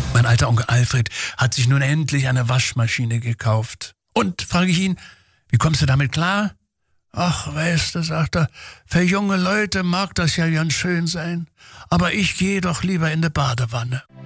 Mein alter Onkel Alfred hat sich nun endlich eine Waschmaschine gekauft. Und, frage ich ihn, wie kommst du damit klar? Ach, weißt du, sagt er, für junge Leute mag das ja ganz schön sein, aber ich gehe doch lieber in die Badewanne.